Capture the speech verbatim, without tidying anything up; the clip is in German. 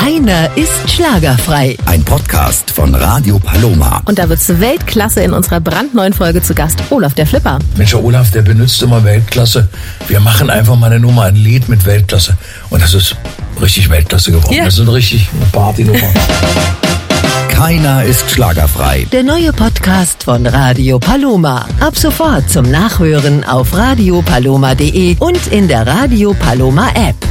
Keiner ist schlagerfrei. Ein Podcast von Radio Paloma. Und da wird's Weltklasse in unserer brandneuen Folge zu Gast Olaf der Flipper. Mensch, der Olaf, der benutzt immer Weltklasse. Wir machen einfach mal eine Nummer, ein Lied mit Weltklasse. Und das ist richtig Weltklasse geworden. Ja. Das ist eine richtig eine Partynummer. Keiner ist schlagerfrei. Der neue Podcast von Radio Paloma. Ab sofort zum Nachhören auf radio paloma punkt de und in der Radio Paloma App.